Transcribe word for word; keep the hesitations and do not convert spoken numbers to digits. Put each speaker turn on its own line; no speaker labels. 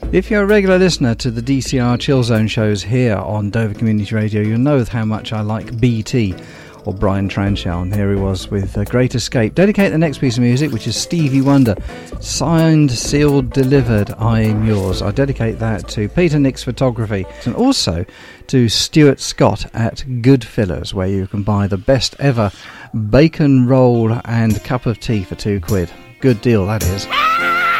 If you're a regular listener to the D C R Chill Zone shows here on Dover Community Radio, you'll know how much I like B T, or Brian Transhow, and here he was with uh, Great Escape. Dedicate the next piece of music, which is Stevie Wonder, Signed, Sealed, Delivered, I'm Yours. I dedicate that to Peter Nix Photography, and also to Stuart Scott at Goodfellas, where you can buy the best ever bacon roll and cup of tea for two quid. Good deal, that is.